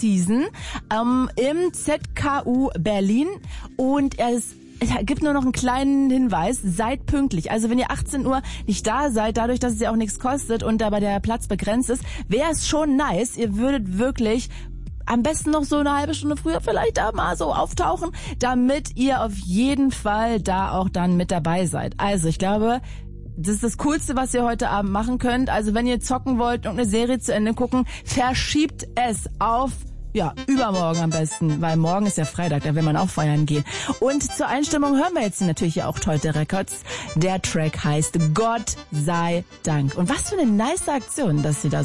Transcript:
Season im ZKU Berlin und es gibt nur noch einen kleinen Hinweis, seid pünktlich. Also wenn ihr 18 Uhr nicht da seid, dadurch, dass es ja auch nichts kostet und dabei der Platz begrenzt ist, wäre es schon nice. Ihr würdet wirklich am besten noch so eine halbe Stunde früher vielleicht da mal so auftauchen, damit ihr auf jeden Fall da auch dann mit dabei seid. Also ich glaube, das ist das Coolste, was ihr heute Abend machen könnt. Also wenn ihr zocken wollt und eine Serie zu Ende gucken, verschiebt es auf übermorgen am besten, weil morgen ist ja Freitag, da will man auch feiern gehen. Und zur Einstimmung hören wir jetzt natürlich auch Teute Records. Der Track heißt Gott sei Dank. Und was für eine nice Aktion, dass sie da so